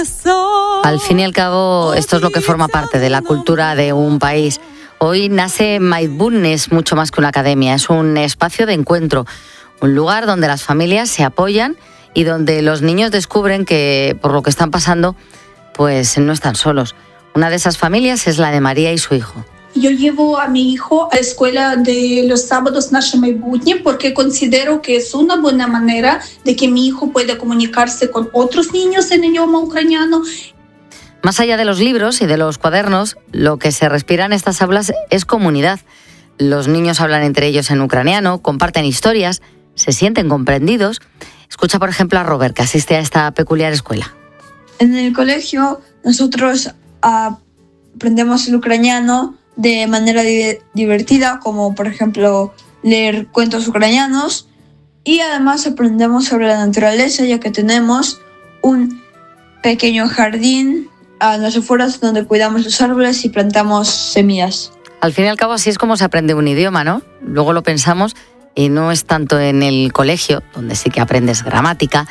Al fin y al cabo, esto es lo que forma parte de la cultura de un país. Hoy nace Maidbun, es mucho más que una academia, es un espacio de encuentro, un lugar donde las familias se apoyan y donde los niños descubren que por lo que están pasando, pues no están solos. Una de esas familias es la de María y su hijo. Yo llevo a mi hijo a la escuela de los sábados Naše Maidbutnje porque considero que es una buena manera de que mi hijo pueda comunicarse con otros niños en idioma ucraniano. Más allá de los libros y de los cuadernos, lo que se respira en estas aulas es comunidad. Los niños hablan entre ellos en ucraniano, comparten historias, se sienten comprendidos. Escucha, por ejemplo, a Robert, que asiste a esta peculiar escuela. En el colegio nosotros aprendemos el ucraniano de manera divertida, como por ejemplo leer cuentos ucranianos, y además aprendemos sobre la naturaleza, ya que tenemos un pequeño jardín a las afueras donde cuidamos los árboles y plantamos semillas. Al fin y al cabo así es como se aprende un idioma, ¿no? Luego lo pensamos y no es tanto en el colegio, donde sí que aprendes gramática,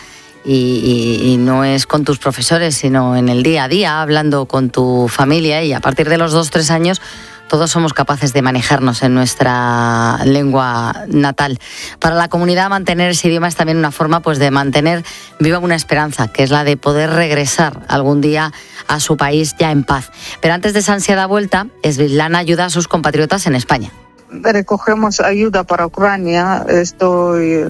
y no es con tus profesores, sino en el día a día, hablando con tu familia, y a partir de los 2-3 años todos somos capaces de manejarnos en nuestra lengua natal. Para la comunidad mantener ese idioma es también una forma pues de mantener viva una esperanza, que es la de poder regresar algún día a su país ya en paz. Pero antes de esa ansiada vuelta, Svetlana ayuda a sus compatriotas en España. Recogemos ayuda para Ucrania, estoy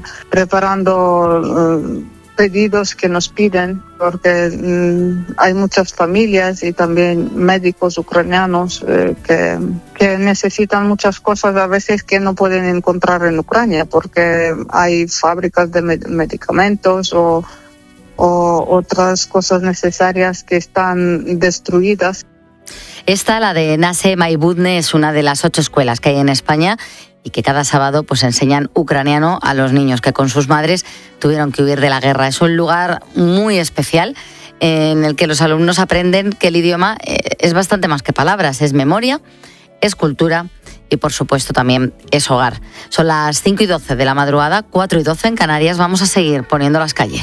preparando pedidos que nos piden, porque hay muchas familias y también médicos ucranianos que necesitan muchas cosas a veces que no pueden encontrar en Ucrania, porque hay fábricas de medicamentos o otras cosas necesarias que están destruidas. Esta, la de Naše Maidbutnje, es una de las 8 escuelas que hay en España y que cada sábado pues enseñan ucraniano a los niños que con sus madres tuvieron que huir de la guerra. Es un lugar muy especial en el que los alumnos aprenden que el idioma es bastante más que palabras, es memoria, es cultura y por supuesto también es hogar. Son las 5:12 de la madrugada, 4:12 en Canarias. Vamos a seguir poniendo las calles.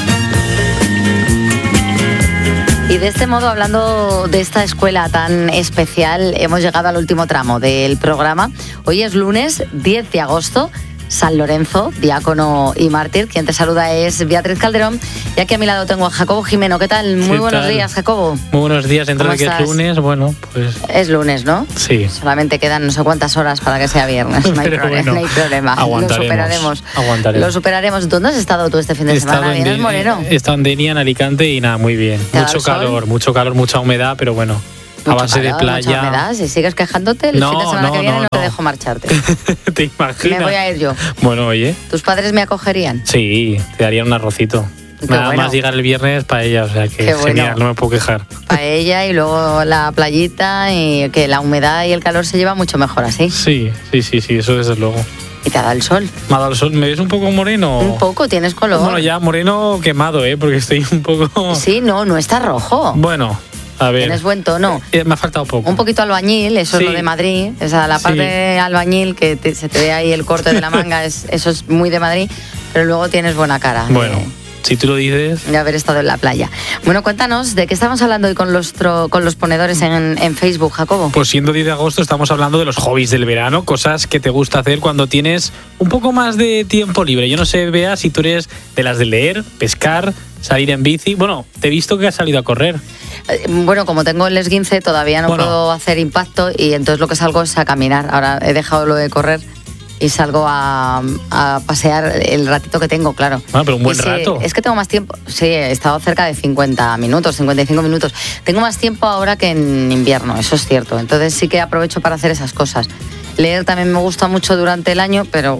Y de este modo, hablando de esta escuela tan especial, hemos llegado al último tramo del programa. Hoy es lunes 10 de agosto, San Lorenzo, diácono y mártir. Quien te saluda es Beatriz Calderón. Y aquí a mi lado tengo a Jacobo Jimeno. ¿Qué tal? Muy buenos días, Jacobo. Muy buenos días. Dentro de que es lunes, bueno, pues... Es lunes, ¿no? Sí. Solamente quedan no sé cuántas horas para que sea viernes. No hay problema. Aguantaremos. Lo superaremos. ¿Dónde has estado tú este fin de semana? ¿Vienes moreno? He estado en Denia, en Alicante, y nada, muy bien. Mucho calor, mucha humedad, pero bueno. A base de playa. Mucha humedad. Si sigues quejándote, el fin de semana que viene no te dejo marcharte. ¿Te imaginas? Me voy a ir yo. Bueno, oye. ¿Tus padres me acogerían? Sí, te darían un arrocito. Nada más llegar el viernes paella, o sea que genial, no me puedo quejar. Paella y luego la playita, y que la humedad y el calor se lleva mucho mejor así. Sí, eso desde luego. ¿Y te ha dado el sol? ¿Me ha dado el sol? ¿Me ves un poco moreno? Un poco, tienes color. Bueno, ya moreno quemado, porque estoy un poco... Sí, no está rojo. Bueno, a ver. Tienes buen tono. Me ha faltado poco. Un poquito albañil, eso es lo de Madrid. O sea, la parte de albañil, que se te ve ahí el corte de la manga, eso es muy de Madrid, pero luego tienes buena cara. Bueno. Si tú lo dices. De haber estado en la playa. Bueno, cuéntanos, ¿de qué estamos hablando hoy con los ponedores en Facebook, Jacobo? Pues siendo 10 de agosto estamos hablando de los hobbies del verano, cosas que te gusta hacer cuando tienes un poco más de tiempo libre. Yo no sé, Bea, si tú eres de las de leer, pescar, salir en bici. Bueno, te he visto que has salido a correr. Bueno, como tengo el esguince, todavía no puedo hacer impacto, y entonces lo que salgo es a caminar. Ahora he dejado lo de correr y salgo a pasear el ratito que tengo, claro. Pero un buen rato. Es que tengo más tiempo. Sí, he estado cerca de 50 minutos, 55 minutos. Tengo más tiempo ahora que en invierno, eso es cierto. Entonces sí que aprovecho para hacer esas cosas. Leer también me gusta mucho durante el año, pero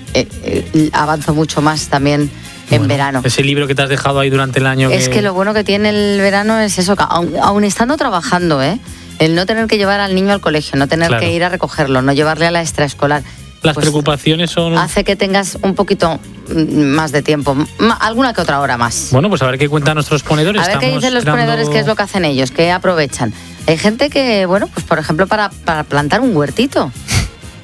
avanzo mucho más también en verano. Ese libro que te has dejado ahí durante el año. Es que lo bueno que tiene el verano es eso, que aun estando trabajando, el no tener que llevar al niño al colegio, no tener que ir a recogerlo, no llevarle a la extraescolar. Las preocupaciones son... Hace que tengas un poquito más de tiempo, alguna que otra hora más. Bueno, pues a ver qué cuentan nuestros ponedores. A ver qué dicen los ponedores, qué es lo que hacen ellos, qué aprovechan. Hay gente que, bueno, pues por ejemplo para plantar un huertito.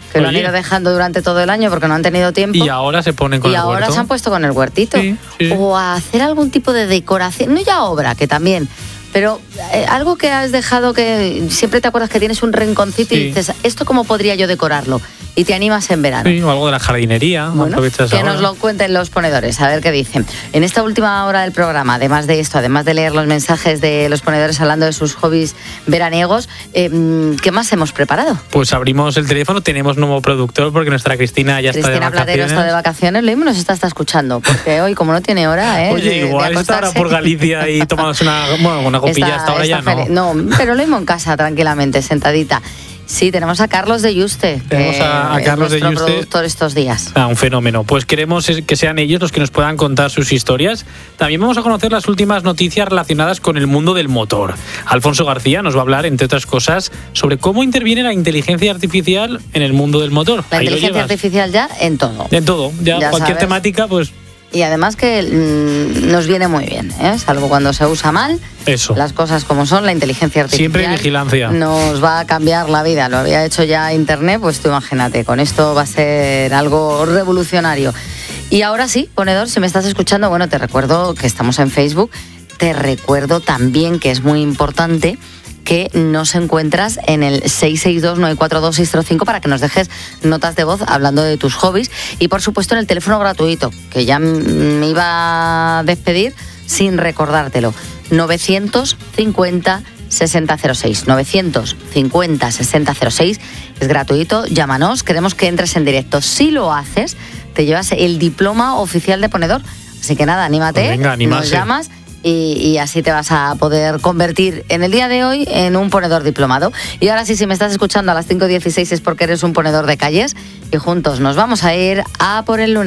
que lo han ido dejando durante todo el año porque no han tenido tiempo. Y ahora se ponen con el huerto. Y ahora se han puesto con el huertito. Sí. O a hacer algún tipo de decoración, no ya obra, que también, pero algo que has dejado que siempre te acuerdas que tienes un rinconcito y dices, ¿esto cómo podría yo decorarlo? Y te animas en verano. Sí, o algo de la jardinería. Bueno, aprovechas que ahora. nos lo cuenten los ponedores, a ver qué dicen. En esta última hora del programa, además de esto, además de leer los mensajes de los ponedores hablando de sus hobbies veraniegos, ¿qué más hemos preparado? Pues abrimos el teléfono, tenemos nuevo productor porque nuestra Cristina ya está de vacaciones. Cristina Platero está de vacaciones, lo mismo nos está escuchando, porque hoy como no tiene hora, Oye, igual está ahora por Galicia y tomándose una copilla hasta ahora ya no. No, pero lo mismo en casa, tranquilamente, sentadita. Sí, tenemos a Carlos de Yuste. Tenemos a Carlos de Yuste, productor estos días. Un fenómeno. Pues queremos que sean ellos los que nos puedan contar sus historias. También vamos a conocer las últimas noticias relacionadas con el mundo del motor. Alfonso García nos va a hablar, entre otras cosas, sobre cómo interviene la inteligencia artificial en el mundo del motor. La inteligencia artificial ya en todo. En todo. Ya cualquier sabes. Temática, pues... Y además que nos viene muy bien, salvo cuando se usa mal. Eso. Las cosas como son, la inteligencia artificial. Siempre hay vigilancia. Nos va a cambiar la vida. Lo había hecho ya Internet, pues tú imagínate, con esto va a ser algo revolucionario. Y ahora sí, ponedor, si me estás escuchando, bueno, te recuerdo que estamos en Facebook. Te recuerdo también que es muy importante que nos encuentras en el 662-942-605 para que nos dejes notas de voz hablando de tus hobbies y por supuesto en el teléfono gratuito, que ya me iba a despedir sin recordártelo, 950-6006, 950-6006, es gratuito, llámanos, queremos que entres en directo. Si lo haces, te llevas el diploma oficial de ponedor, así que nada, anímate, pues venga, nos llamas. Y así te vas a poder convertir en el día de hoy en un ponedor diplomado. Y ahora sí, si me estás escuchando a las 5:16 es porque eres un ponedor de calles y juntos nos vamos a ir a por el lunes.